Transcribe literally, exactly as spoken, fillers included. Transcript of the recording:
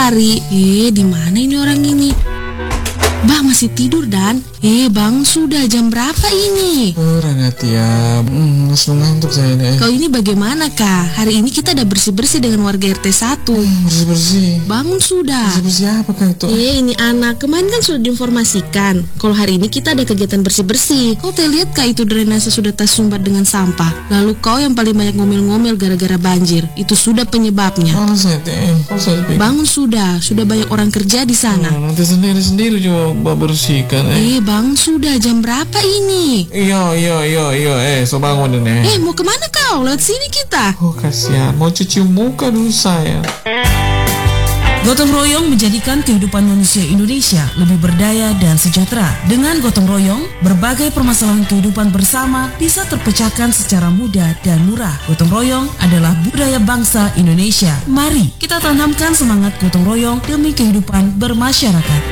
Hari. Eh, di mana ini orang ini? Bah, masih tidur Dan? Eh, bang, sudah jam berapa ini? Kurang hati ya. Hmm, langsung ngantuk saya nih. Kau ini bagaimana kak? Hari ini kita ada bersih-bersih dengan warga R T satu. Hmm, bersih-bersih. Bangun sudah. Bersih-bersih apa kak itu? Eh, ini anak. Kemarin kan sudah diinformasikan kalau hari ini kita ada kegiatan bersih-bersih. Kau tak lihat kak itu drainase sudah tersumbat dengan sampah. Lalu kau yang paling banyak ngomel-ngomel gara-gara banjir. Itu sudah penyebabnya. Kalau saya teh, kalau saya pikir. Bangun sudah. Sudah banyak orang kerja di sana. Hmm, nanti sendiri-sendiri coba bersihkan. Eh, Eh, bang, sudah jam berapa ini? Iya, iya, iya, iya. Eh, so bangun nih. Eh, mau kemana kau? Lewat sini kita. Oh, kasihan. Mau cuci muka dulu saya. Gotong royong menjadikan kehidupan manusia Indonesia lebih berdaya dan sejahtera. Dengan gotong royong, berbagai permasalahan kehidupan bersama bisa terpecahkan secara mudah dan murah. Gotong royong adalah budaya bangsa Indonesia. Mari kita tanamkan semangat gotong royong demi kehidupan bermasyarakat.